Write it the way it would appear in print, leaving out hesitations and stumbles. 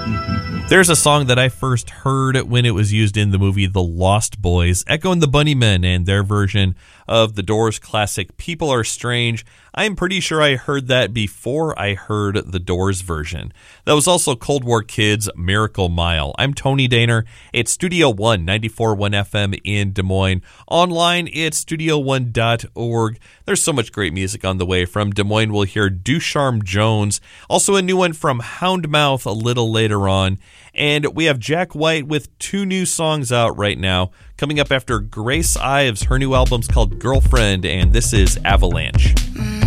There's a song that I first heard when it was used in the movie The Lost Boys, Echo and the Bunnymen and their version of the Doors classic People Are Strange. I'm pretty sure I heard that before I heard the Doors version. That was also Cold War Kids' Miracle Mile. I'm Tony Daner. It's Studio One, 94.1 FM in Des Moines. Online, it's studio1.org. There's so much great music on the way. From Des Moines, we'll hear Ducharme Jones. Also a new one from Houndmouth a little later on. And we have Jack White with 2 new songs out right now. Coming up after Grace Ives, her new album's called Girlfriend, and this is Avalanche.